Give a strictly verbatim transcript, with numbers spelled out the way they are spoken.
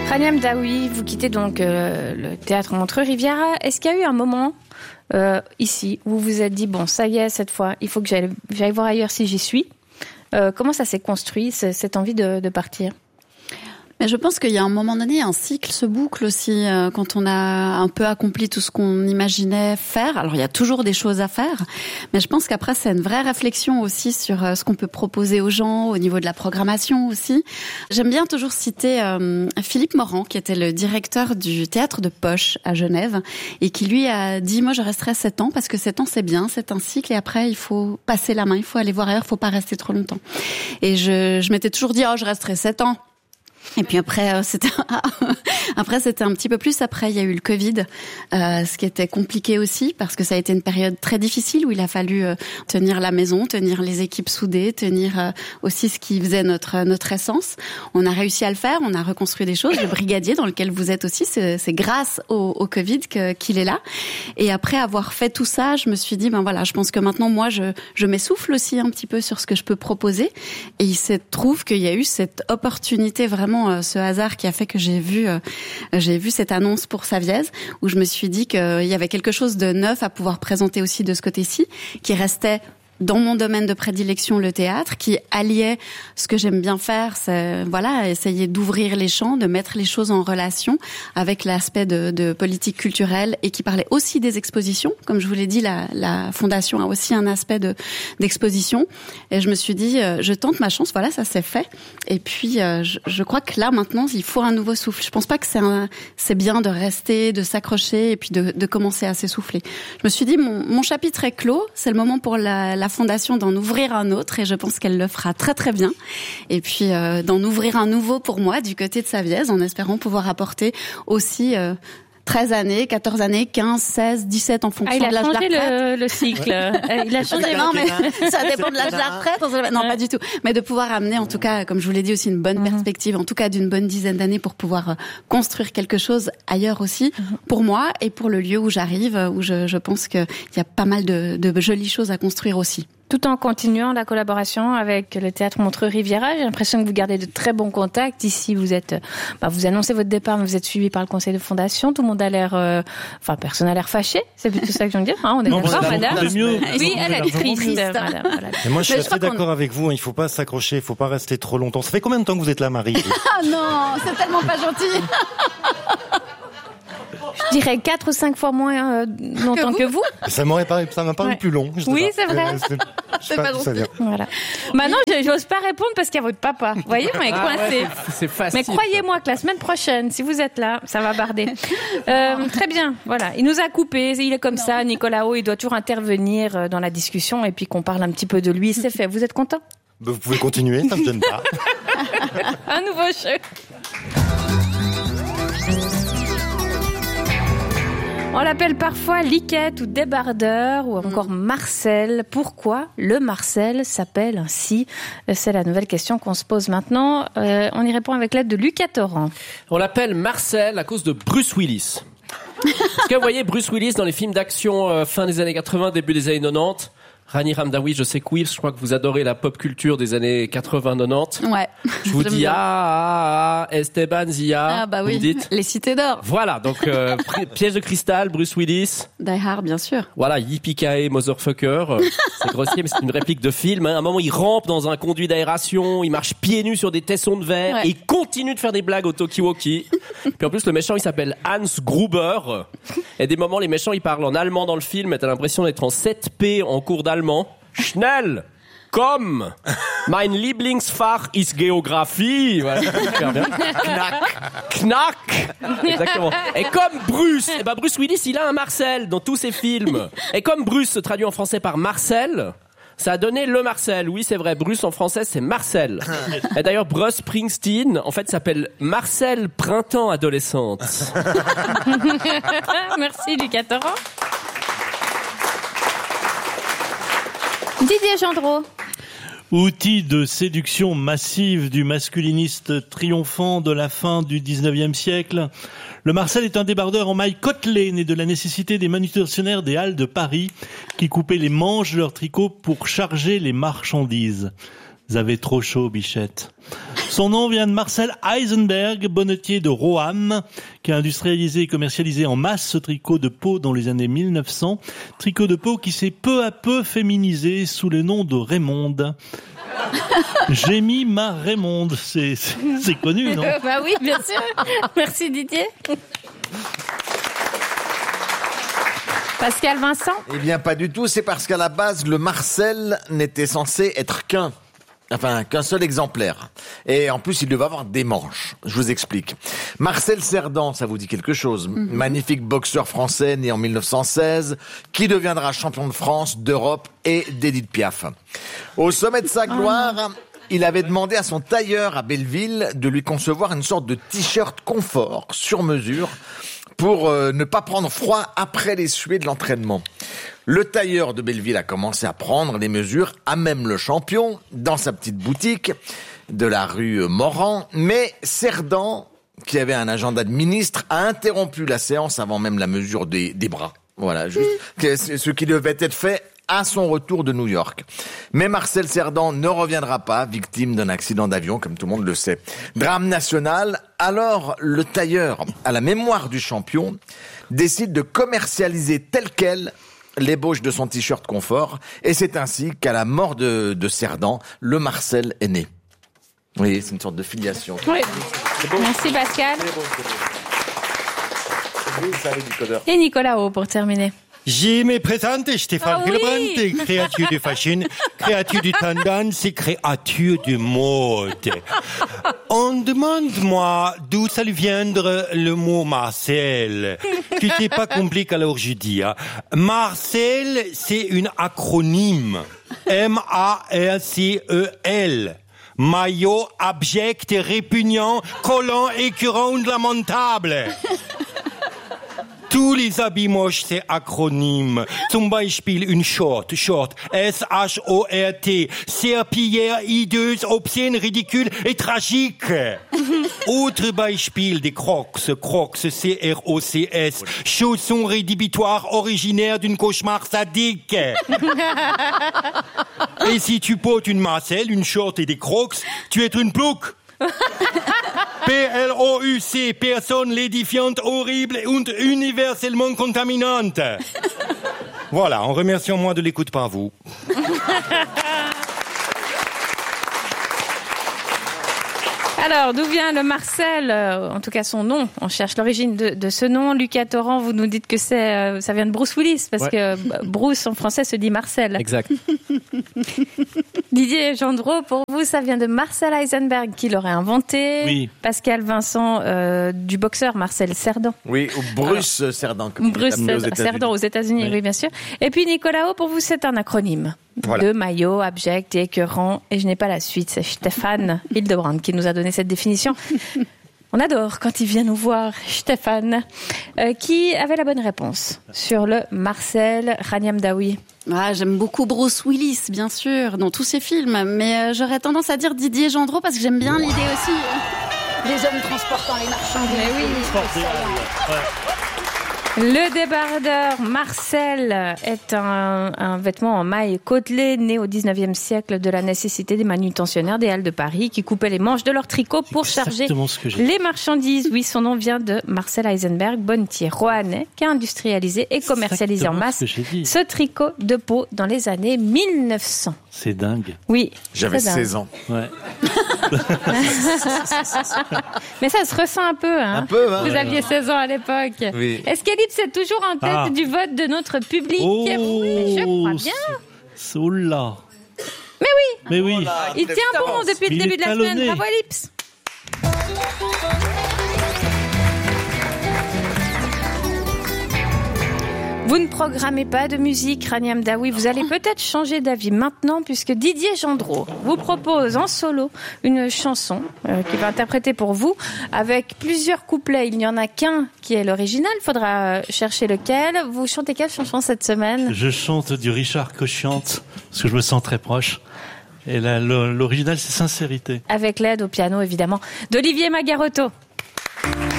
Rania Hamdaoui, vous quittez donc euh, le théâtre Montreux-Riviera. Est-ce qu'il y a eu un moment euh, ici où vous vous êtes dit, bon, ça y est, cette fois, il faut que j'aille, j'aille voir ailleurs si j'y suis. euh, Comment ça s'est construit, cette envie de, de partir? Mais je pense qu'il y a un moment donné, un cycle se boucle aussi euh, quand on a un peu accompli tout ce qu'on imaginait faire. Alors il y a toujours des choses à faire, mais je pense qu'après c'est une vraie réflexion aussi sur euh, ce qu'on peut proposer aux gens au niveau de la programmation aussi. J'aime bien toujours citer euh, Philippe Morand, qui était le directeur du théâtre de Poche à Genève et qui lui a dit, moi je resterai sept ans parce que sept ans c'est bien, c'est un cycle et après il faut passer la main, il faut aller voir ailleurs, il faut pas rester trop longtemps. Et je, je m'étais toujours dit, oh je resterai sept ans. Et puis après, euh, c'était après c'était un petit peu plus. Après, il y a eu le Covid, euh, ce qui était compliqué aussi parce que ça a été une période très difficile où il a fallu euh, tenir la maison, tenir les équipes soudées, tenir euh, aussi ce qui faisait notre notre essence. On a réussi à le faire, on a reconstruit des choses. Le Brigadier, dans lequel vous êtes aussi, c'est, c'est grâce au, au Covid que, qu'il est là. Et après avoir fait tout ça, je me suis dit, ben voilà, je pense que maintenant moi, je je m'essouffle aussi un petit peu sur ce que je peux proposer. Et il se trouve qu'il y a eu cette opportunité vraiment. Ce hasard qui a fait que j'ai vu euh, j'ai vu cette annonce pour Saviez où je me suis dit qu'il y avait quelque chose de neuf à pouvoir présenter aussi de ce côté-ci qui restait dans mon domaine de prédilection, le théâtre, qui alliait ce que j'aime bien faire, c'est voilà, essayer d'ouvrir les champs, de mettre les choses en relation avec l'aspect de, de politique culturelle et qui parlait aussi des expositions. Comme je vous l'ai dit, la, la fondation a aussi un aspect de d'exposition. Et je me suis dit, euh, je tente ma chance. Voilà, ça s'est fait. Et puis, euh, je, je crois que là, maintenant, il faut un nouveau souffle. Je pense pas que c'est un, c'est bien de rester, de s'accrocher et puis de, de commencer à s'essouffler. Je me suis dit, mon, mon chapitre est clos. C'est le moment pour la, la fondation d'en ouvrir un autre et je pense qu'elle le fera très très bien et puis euh, d'en ouvrir un nouveau pour moi du côté de Saviez en espérant pouvoir apporter aussi euh, treize années, quatorze années, quinze, seize, dix-sept en fonction ah, de l'âge de la retraite. Il a changé le, le cycle. Ouais. Il a changé. Non, mais ça dépend de l'âge de la retraite. Non, pas du tout. Mais de pouvoir amener, en tout cas, comme je vous l'ai dit aussi, une bonne mm-hmm. perspective, en tout cas d'une bonne dizaine d'années pour pouvoir construire quelque chose ailleurs aussi, mm-hmm. pour moi et pour le lieu où j'arrive, où je, je pense qu'il y a pas mal de, de jolies choses à construire aussi. Tout en continuant la collaboration avec le théâtre Montreux-Riviera, j'ai l'impression que vous gardez de très bons contacts. Ici, vous êtes, bah, vous annoncez votre départ, mais vous êtes suivi par le conseil de fondation. Tout le monde a l'air, euh, enfin, personne n'a l'air fâché. C'est plutôt ça que je veux dire. Hein, on est non, d'accord, madame. C'est mieux. Oui, elle est triste, madame. Voilà. Et moi, je suis assez d'accord qu'on... avec vous. Il faut pas s'accrocher, il faut pas rester trop longtemps. Ça fait combien de temps que vous êtes là, Marie? Ah non, c'est tellement pas gentil. Je dirais quatre ou cinq fois moins euh, longtemps que vous. Que vous. Ça m'aurait paru, ça m'a paru ouais. plus long. Oui, c'est vrai. C'est, c'est pas, pas gentil. Voilà. Maintenant, je n'ose pas répondre parce qu'il y a votre papa. Vous voyez, on est ah coincé. Ouais, c'est, c'est facile. Mais croyez-moi que la semaine prochaine, si vous êtes là, ça va barder. Euh, très bien. Voilà. Il nous a coupé. Il est comme non. ça. Nicolas O, il doit toujours intervenir dans la discussion et puis qu'on parle un petit peu de lui. C'est fait. Vous êtes content? Vous pouvez continuer. Ça ne me gêne pas. Un nouveau jeu. On l'appelle parfois Liquette ou Débardeur ou encore Marcel. Pourquoi le Marcel s'appelle ainsi? C'est la nouvelle question qu'on se pose maintenant. Euh, on y répond avec l'aide de Lucas Torrent. On l'appelle Marcel à cause de Bruce Willis. Est-ce que vous voyez Bruce Willis dans les films d'action euh, fin des années quatre-vingts, début des années quatre-vingt-dix? Rania Hamdaoui, je sais que oui, je crois que vous adorez la pop culture des années quatre-vingts quatre-vingt-dix. Ouais. Je vous dis, ah, ah, ah, Esteban Zia. Ah, bah oui. Vous dites. Les cités d'or. Voilà. Donc, euh, pièce de cristal, Bruce Willis. Die Hard, bien sûr. Voilà. Yippee-ki-yay, motherfucker. C'est grossier, mais c'est une réplique de film. Hein. À un moment, il rampe dans un conduit d'aération, il marche pieds nus sur des tessons de verre, ouais. et il continue de faire des blagues au talkie-walkie. Puis en plus, le méchant, il s'appelle Hans Gruber. Et des moments, les méchants, ils parlent en allemand dans le film, et t'as l'impression d'être en sept P en cours d'allemand. Schnell, komm, mein Lieblingsfach ist Géographie. Voilà, super bien. Knack, knack. Exactement. Et comme Bruce, et ben Bruce Willis, il a un Marcel dans tous ses films. Et comme Bruce se traduit en français par Marcel, ça a donné le Marcel. Oui, c'est vrai. Bruce en français, c'est Marcel. Et d'ailleurs, Bruce Springsteen, en fait, s'appelle Marcel Printemps Adolescente. Merci, Lucas Torrent. Didier Gendreau. Outil de séduction massive du masculiniste triomphant de la fin du dix-neuvième siècle, le Marcel est un débardeur en maille côtelée, né de la nécessité des manutentionnaires des Halles de Paris qui coupaient les manches de leur tricot pour charger les marchandises. Vous avez trop chaud, bichette. Son nom vient de Marcel Eisenberg, bonnetier de Roanne, qui a industrialisé et commercialisé en masse ce tricot de peau dans les années mille neuf cents. Tricot de peau qui s'est peu à peu féminisé sous le nom de Raymonde. J'ai mis ma Raymonde, c'est, c'est, c'est connu, non? Bah oui, bien sûr. Merci Didier. Pascal Vincent? Eh bien, pas du tout. C'est parce qu'à la base, le Marcel n'était censé être qu'un. Enfin, qu'un seul exemplaire. Et en plus, il devait avoir des manches. Je vous explique. Marcel Cerdan, ça vous dit quelque chose? Mm-hmm. Magnifique boxeur français né en mille neuf cent seize, qui deviendra champion de France, d'Europe et d'Édith Piaf. Au sommet de sa gloire, oh. il avait demandé à son tailleur à Belleville de lui concevoir une sorte de t-shirt confort sur mesure pour euh, ne pas prendre froid après les suées de l'entraînement. Le tailleur de Belleville a commencé à prendre les mesures à même le champion dans sa petite boutique de la rue Morand. Mais Cerdan, qui avait un agenda de ministre, a interrompu la séance avant même la mesure des, des bras. Voilà, juste ce qui devait être fait à son retour de New York. Mais Marcel Cerdan ne reviendra pas, victime d'un accident d'avion, comme tout le monde le sait. Drame national, alors le tailleur, à la mémoire du champion, décide de commercialiser tel quel l'ébauche de son t-shirt confort, et c'est ainsi qu'à la mort de, de Cerdan, le Marcel est né. Oui, c'est une sorte de filiation. Oui. C'est beau. Merci Pascal. C'est beau, c'est beau. Oui, ça arrive, Nicolas. Et Nicolas O pour terminer. Je me présente, Stéphane Ah oui. Hillebrand, créature de fashion, créature de tendance et créature de mode. On demande-moi d'où ça lui viendra le mot Marcel. Tu t'es pas compliqué, alors je dis. Hein. Marcel, c'est une acronyme. M A R C E L. Maillot abject, répugnant, collant, écœurant ou lamentable. Tous les habits moches, c'est acronyme. Zum Beispiel une short, short, S H O R T, serpillière, hideuse, obscène, ridicule et tragique. Autre Beispiel des crocs, crocs, C R O C S, chaussons rédhibitoires originaires d'une cauchemar sadique. Et si tu portes une Marcel, une short et des crocs, tu es une plouc. P L O U C, personne l'édifiante, horrible et universellement contaminante. Voilà, en remerciant moi de l'écoute par vous. Alors, d'où vient le Marcel, euh, en tout cas son nom? On cherche l'origine de, de ce nom. Lucas Torrent, vous nous dites que c'est, euh, ça vient de Bruce Willis, parce ouais. que euh, Bruce en français se dit Marcel. Exact. Didier Gendreau, pour vous, ça vient de Marcel Eisenberg, qui l'aurait inventé. Oui. Pascal Vincent, euh, du boxeur Marcel Cerdan. Oui, ou Bruce Alors, Cerdan. Comme Bruce Cerdan, Cerdan aux États-Unis, oui. oui, bien sûr. Et puis Nicolas O, pour vous, c'est un acronyme. Voilà. De maillot, abject et écœurant. Et je n'ai pas la suite, c'est Stéphane Hillebrand qui nous a donné cette définition. On adore quand il vient nous voir, Stéphane, euh, qui avait la bonne réponse sur le Marcel. Rania Mdaoui. Ah, j'aime beaucoup Bruce Willis, bien sûr, dans tous ses films, mais euh, j'aurais tendance à dire Didier Gendreau parce que j'aime bien l'idée aussi. Euh, les hommes transportant les marchandises. Mais oui. Le débardeur Marcel est un, un vêtement en maille côtelée né au dix-neuvième siècle de la nécessité des manutentionnaires des Halles de Paris qui coupaient les manches de leurs tricots pour charger les marchandises. Oui, son nom vient de Marcel Eisenberg, bonnetier roannais, qui a industrialisé et commercialisé en masse ce, ce tricot de peau dans les années mille neuf cents. C'est dingue. Oui. J'avais seize ans. Ouais. Mais ça se ressent un peu, hein. Un peu, hein. Vous aviez seize ans à l'époque. Oui. Est-ce qu'Elip c'est toujours en tête ah. du vote de notre public? Oh, oui, je crois bien. C'est... Oula. Mais oui. Mais oui. Il tient bon depuis le Il début de la talonné. semaine. Bravo Elips. Vous ne programmez pas de musique, Rania Mdaoui. Vous allez peut-être changer d'avis maintenant puisque Didier Gendreau vous propose en solo une chanson euh, qu'il va interpréter pour vous avec plusieurs couplets. Il n'y en a qu'un qui est l'original. Il faudra chercher lequel. Vous chantez quelle chanson cette semaine? Je chante du Richard Cochiante parce que je me sens très proche. Et là, l'original, c'est Sincérité. Avec l'aide au piano, évidemment, d'Olivier Magarotto.